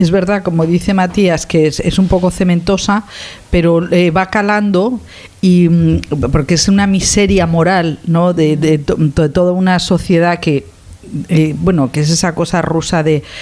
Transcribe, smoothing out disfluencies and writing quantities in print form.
Es verdad, como dice Matías, que es un poco cementosa, pero va calando y porque es una miseria moral, ¿no? De toda una sociedad que bueno, que es esa cosa rusa de